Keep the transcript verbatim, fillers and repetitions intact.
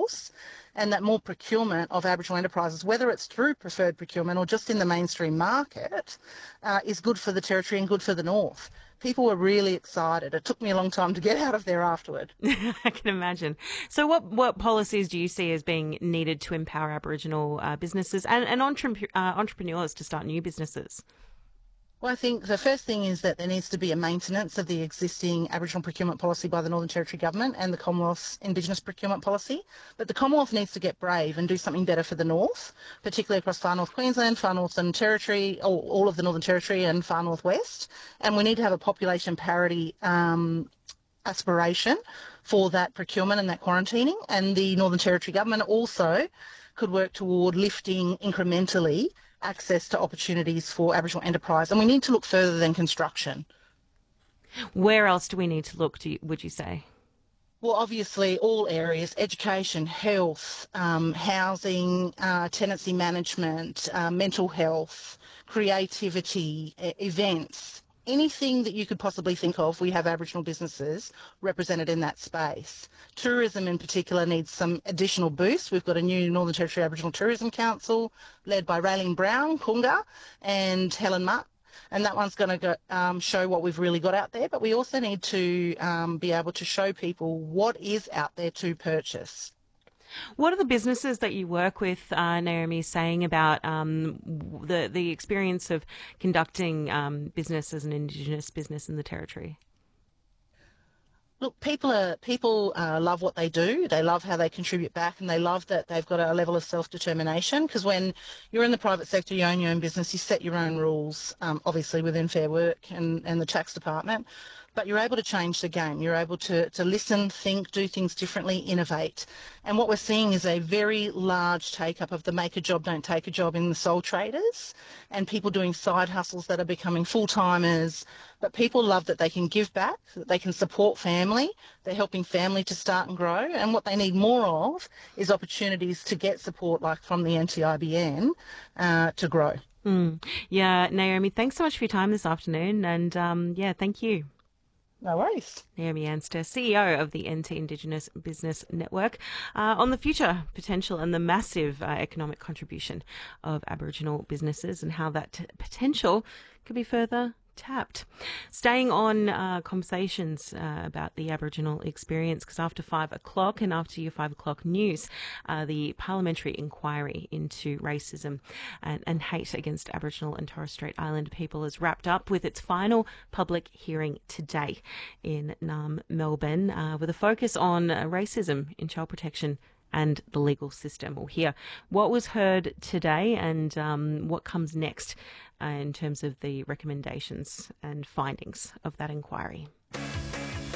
workforce, and that more procurement of Aboriginal enterprises, whether it's through preferred procurement or just in the mainstream market, uh, is good for the Territory and good for the North. People were really excited. It took me a long time to get out of there afterward. I can imagine. So what, what policies do you see as being needed to empower Aboriginal uh, businesses and, and entre- uh, entrepreneurs to start new businesses? Well, I think the first thing is that there needs to be a maintenance of the existing Aboriginal procurement policy by the Northern Territory Government and the Commonwealth's Indigenous procurement policy. But the Commonwealth needs to get brave and do something better for the North, particularly across Far North Queensland, Far Northern Territory, all, all of the Northern Territory and Far North West. And we need to have a population parity um, aspiration for that procurement and that quarantining. And the Northern Territory Government also could work toward lifting incrementally access to opportunities for Aboriginal enterprise. And we need to look further than construction. Where else do we need to look, do you, would you say? Well, obviously all areas: education, health, um, housing, uh, tenancy management, uh, mental health, creativity, e- events. Anything that you could possibly think of, we have Aboriginal businesses represented in that space. Tourism in particular needs some additional boost. We've got a new Northern Territory Aboriginal Tourism Council led by Raylene Brown, Kunga, and Helen Mutt. And that one's going to um, show what we've really got out there. But we also need to um, be able to show people what is out there to purchase. What are the businesses that you work with, uh, Naomi, saying about um, the the experience of conducting um, business as an Indigenous business in the Territory? Look, people are people uh, love what they do. They love how they contribute back, and they love that they've got a level of self-determination. Because when you're in the private sector, you own your own business, you set your own rules, um, obviously within Fair Work and, and the tax department. But you're able to change the game. You're able to, to listen, think, do things differently, innovate. And what we're seeing is a very large take-up of the make a job, don't take a job in the sole traders, and people doing side hustles that are becoming full-timers. But people love that they can give back, that they can support family. They're helping family to start and grow. And what they need more of is opportunities to get support, like from the N T I B N, uh, to grow. Mm. Yeah, Naomi, thanks so much for your time this afternoon. And um, yeah, thank you. No worries. Naomi Anster, C E O of the N T Indigenous Business Network, uh, on the future potential and the massive uh, economic contribution of Aboriginal businesses and how that t- potential could be further tapped. Staying on uh, conversations uh, about the Aboriginal experience, because after five o'clock and after your five o'clock news, uh, the parliamentary inquiry into racism and, and hate against Aboriginal and Torres Strait Islander people is wrapped up with its final public hearing today in Naarm, Melbourne, uh, with a focus on uh, racism in child protection and the legal system. We'll hear what was heard today and um, what comes next uh, in terms of the recommendations and findings of that inquiry.